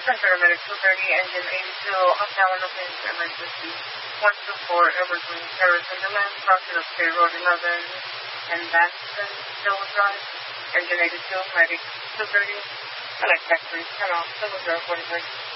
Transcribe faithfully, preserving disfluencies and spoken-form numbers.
Paramedic two thirty, engine eighty-two, up down looking for emergency. one two four, Evergreen Terrace in the land, crossing of State Road eleven, and Baston, Silver Drive, engine eighty-two, medic two thirty, select factory, turn off, Silver Drive forty-six.